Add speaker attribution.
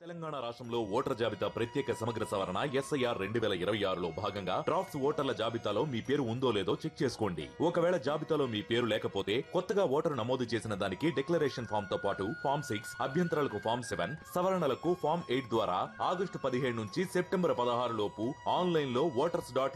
Speaker 1: తెలంగాణ రాష్ట్రంలో ఓటర్ జాబితా ప్రత్యేక సమగ్ర సవరణ ఎస్ఐఆర్ 2026లో భాగంగా డ్రాఫ్ట్స్ ఓటర్ల జాబితాలో మీ పేరు ఉందో లేదో చెక్ చేసుకోండి. ఒకవేళ జాబితాలో మీ పేరు లేకపోతే కొత్తగా ఓటరు నమోదు చేసిన దానికి డిక్లరేషన్ ఫామ్ తో పాటు ఫామ్ 6, అభ్యంతరాలకు ఫామ్ 7, సవరణలకు ఫామ్ 8 ద్వారా ఆగస్టు 17 నుంచి సెప్టెంబర్ 16 లోపు ఆన్లైన్ లో